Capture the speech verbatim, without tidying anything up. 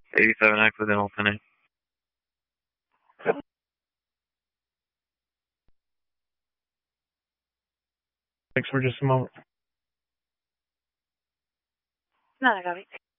eighty-seven accidental ten. Thanks for just a moment. No, I got it.